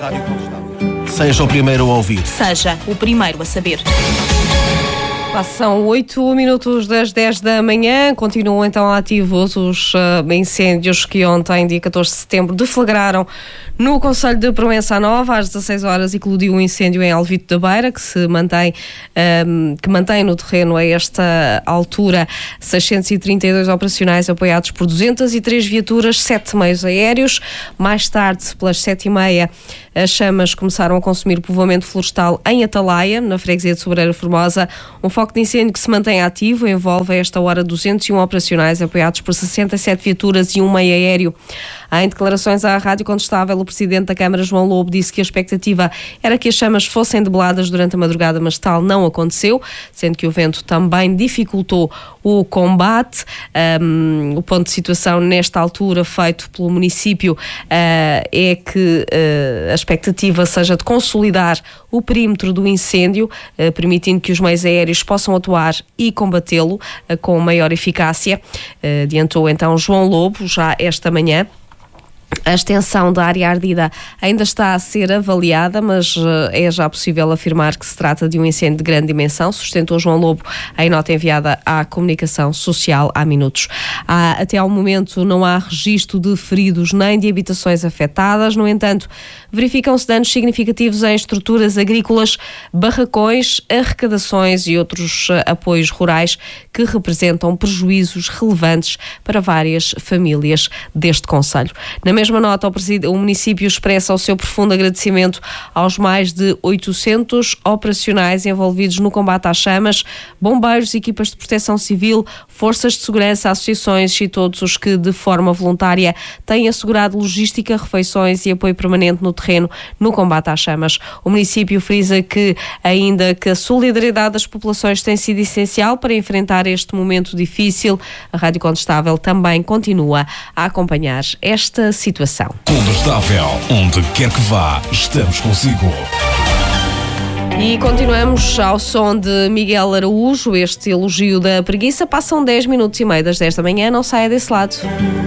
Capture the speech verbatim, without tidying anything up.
Rádio Condestável. Seja o primeiro a ouvir. Seja o primeiro a saber. Passam oito minutos das dez da manhã, continuam então ativos os uh, incêndios que ontem, dia catorze de setembro, deflagraram no concelho de Proença Nova. Às dezasseis horas eclodiu um incêndio em Alvito da Beira, que se mantém, um, que mantém no terreno a esta altura seiscentos e trinta e dois operacionais apoiados por duzentas e três viaturas, sete meios aéreos. Mais tarde, pelas sete e meia, as chamas começaram a consumir o povoamento florestal em Atalaia, na freguesia de Sobreira Formosa. Um foco de incêndio que se mantém ativo, envolve a esta hora duzentos e um operacionais apoiados por sessenta e sete viaturas e um meio aéreo. Em declarações à Rádio Condestável, o Presidente da Câmara, João Lobo, disse que a expectativa era que as chamas fossem debeladas durante a madrugada, mas tal não aconteceu, sendo que o vento também dificultou o combate. Um, o ponto de situação nesta altura feito pelo município uh, é que uh, a expectativa seja de consolidar o perímetro do incêndio, uh, permitindo que os meios aéreos possam atuar e combatê-lo uh, com maior eficácia. Uh, adiantou então João Lobo já esta manhã. A extensão da área ardida ainda está a ser avaliada, mas uh, é já possível afirmar que se trata de um incêndio de grande dimensão, sustentou João Lobo em nota enviada à comunicação social há minutos. Há, até ao momento não há registro de feridos nem de habitações afetadas. No entanto, verificam-se danos significativos em estruturas agrícolas, barracões, arrecadações e outros uh, apoios rurais que representam prejuízos relevantes para várias famílias deste concelho. Na mesma nota, o município expressa o seu profundo agradecimento aos mais de oitocentos operacionais envolvidos no combate às chamas, bombeiros, equipas de proteção civil, forças de segurança, associações e todos os que, de forma voluntária, têm assegurado logística, refeições e apoio permanente no terreno no combate às chamas. O município frisa que, ainda que a solidariedade das populações tem sido essencial para enfrentar este momento difícil, a Rádio Condestável também continua a acompanhar esta situação. Condestável, onde quer que vá, estamos consigo. E continuamos ao som de Miguel Araújo, este elogio da preguiça. Passam dez minutos e meio das dez da manhã, não saia desse lado.